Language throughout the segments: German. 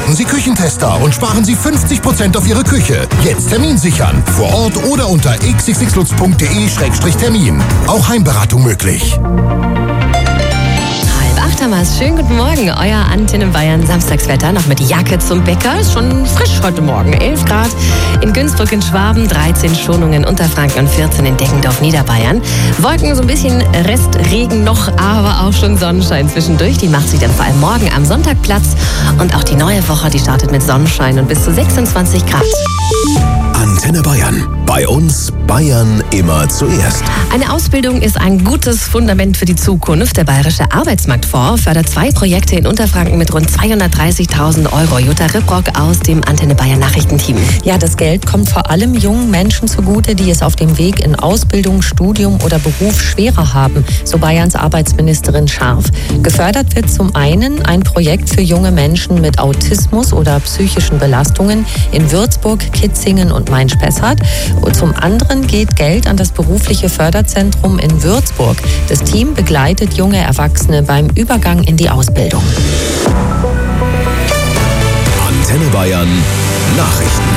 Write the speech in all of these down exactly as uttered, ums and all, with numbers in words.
Werden Sie Küchentester und sparen Sie fünfzig Prozent auf Ihre Küche. Jetzt Termin sichern. Vor Ort oder unter x x x lutz punkt de Schrägstrich Termin. Auch Heimberatung möglich. Thomas, schönen guten Morgen. Euer Antenne Bayern Samstagswetter noch mit Jacke zum Bäcker. Ist schon frisch heute Morgen. elf Grad in Günzburg in Schwaben, dreizehn Schonungen in Unterfranken und vierzehn in Deggendorf, Niederbayern. Wolken, so ein bisschen Restregen noch, aber auch schon Sonnenschein zwischendurch. Die macht sich dann vor allem morgen am Sonntag Platz. Und auch die neue Woche, die startet mit Sonnenschein und bis zu sechsundzwanzig Grad. Antenne Bayern. Bei uns Bayern immer zuerst. Eine Ausbildung ist ein gutes Fundament für die Zukunft. Der Bayerische Arbeitsmarktfonds fördert zwei Projekte in Unterfranken mit rund zweihundertdreißigtausend Euro. Jutta Ripprock aus dem Antenne Bayern Nachrichtenteam. Ja, das Geld kommt vor allem jungen Menschen zugute, die es auf dem Weg in Ausbildung, Studium oder Beruf schwerer haben, so Bayerns Arbeitsministerin Scharf. Gefördert wird zum einen ein Projekt für junge Menschen mit Autismus oder psychischen Belastungen in Würzburg, Kitzingen und Main-Spessart. Und zum anderen geht Geld an das berufliche Förderzentrum in Würzburg. Das Team begleitet junge Erwachsene beim Übergang in die Ausbildung. Antenne Bayern Nachrichten.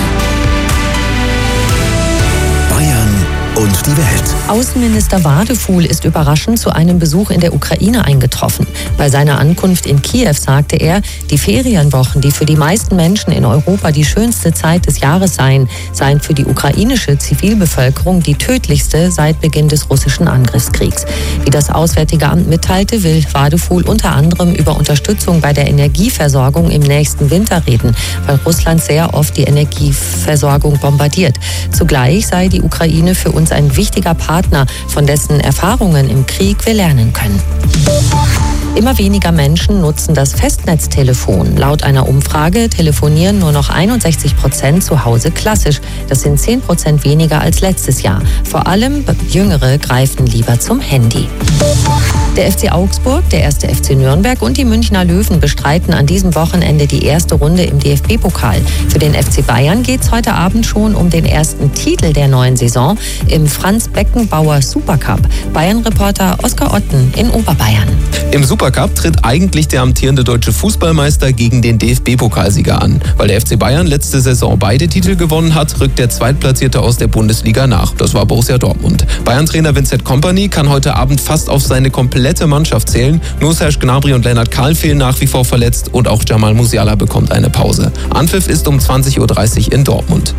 Bayern und die Welt. Außenminister Wadefuhl ist überraschend zu einem Besuch in der Ukraine eingetroffen. Bei seiner Ankunft in Kiew sagte er, die Ferienwochen, die für die meisten Menschen in Europa die schönste Zeit des Jahres seien, seien für die ukrainische Zivilbevölkerung die tödlichste seit Beginn des russischen Angriffskriegs. Wie das Auswärtige Amt mitteilte, will Wadefuhl unter anderem über Unterstützung bei der Energieversorgung im nächsten Winter reden, weil Russland sehr oft die Energieversorgung bombardiert. Zugleich sei die Ukraine für uns ein wichtiger Partner, von dessen Erfahrungen im Krieg wir lernen können. Immer weniger Menschen nutzen das Festnetztelefon. Laut einer Umfrage telefonieren nur noch einundsechzig Prozent zu Hause klassisch. Das sind zehn Prozent weniger als letztes Jahr. Vor allem Jüngere greifen lieber zum Handy. Der F C Augsburg, der erste F C Nürnberg und die Münchner Löwen bestreiten an diesem Wochenende die erste Runde im D F B-Pokal. Für den F C Bayern geht es heute Abend schon um den ersten Titel der neuen Saison im Franz-Beckenbauer Supercup. Bayern-Reporter Oskar Otten in Oberbayern. Im Supercup tritt eigentlich der amtierende deutsche Fußballmeister gegen den D F B-Pokalsieger an. Weil der F C Bayern letzte Saison beide Titel gewonnen hat, rückt der Zweitplatzierte aus der Bundesliga nach. Das war Borussia Dortmund. Bayern-Trainer Vincent Kompany kann heute Abend fast auf seine komplette Mannschaft zählen. Nur Serge Gnabry und Lennart Kahl fehlen nach wie vor verletzt und auch Jamal Musiala bekommt eine Pause. Anpfiff ist um zwanzig Uhr dreißig in Dortmund.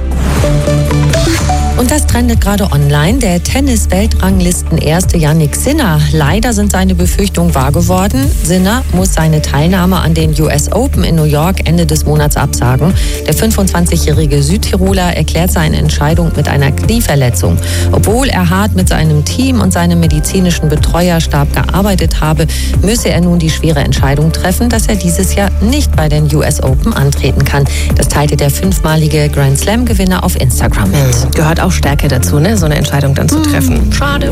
Und das trendet gerade online. Der Tennis-Weltranglisten-Erste Jannik Sinner. Leider sind seine Befürchtungen wahr geworden. Sinner muss seine Teilnahme an den U S Open in New York Ende des Monats absagen. Der fünfundzwanzigjährige Südtiroler erklärt seine Entscheidung mit einer Knieverletzung. Obwohl er hart mit seinem Team und seinem medizinischen Betreuerstab gearbeitet habe, müsse er nun die schwere Entscheidung treffen, dass er dieses Jahr nicht bei den U S Open antreten kann. Das teilte der fünfmalige Grand Slam-Gewinner auf Instagram mit. Mhm. Gehört auch Stärke dazu, ne? So eine Entscheidung dann zu treffen. Schade.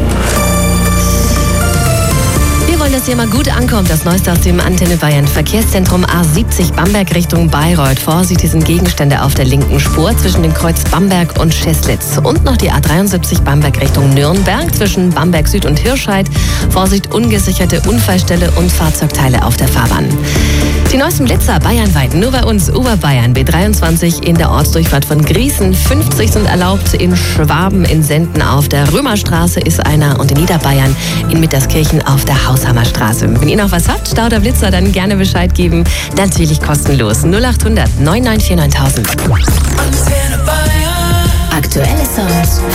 Wir wollen, dass hier mal gut ankommt. Das Neueste aus dem Antenne Bayern Verkehrszentrum A siebzig Bamberg Richtung Bayreuth. Vorsicht, hier sind Gegenstände auf der linken Spur zwischen dem Kreuz Bamberg und Scheslitz. Und noch die A dreiundsiebzig Bamberg Richtung Nürnberg zwischen Bamberg Süd und Hirscheid. Vorsicht, ungesicherte Unfallstelle und Fahrzeugteile auf der Fahrbahn. Die neuesten Blitzer bayernweit, nur bei uns, Oberbayern, B dreiundzwanzig in der Ortsdurchfahrt von Griesen. fünfzig sind erlaubt in Schwaben, in Senden auf der Römerstraße ist einer und in Niederbayern in Mitterskirchen auf der Haushammerstraße. Wenn ihr noch was habt, Stau oder Blitzer, dann gerne Bescheid geben. Natürlich kostenlos. null achthundert neun neun vier neuntausend. Aktuelle Songs